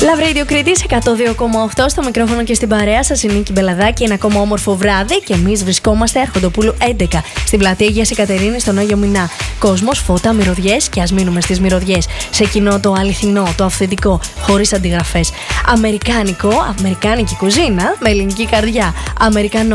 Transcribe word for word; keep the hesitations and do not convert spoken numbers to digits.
Love Radio Κρήτης εκατόν δύο κόμμα οκτώ, στο μικρόφωνο και στην παρέα σας η Νίκη Μπελαδάκη. Ένα ακόμα όμορφο βράδυ και εμείς βρισκόμαστε Αρχοντοπούλου έντεκα στην πλατεία Αγίας Εκατερίνης στον Άγιο Μινά. Κόσμος, φώτα, μυρωδιές και ας μείνουμε στις μυρωδιές. Σε κοινό το αληθινό, το αυθεντικό, χωρίς αντιγραφές. Αμερικάνικο, αμερικάνικη κουζίνα με ελληνική καρδιά. Αμερικανό.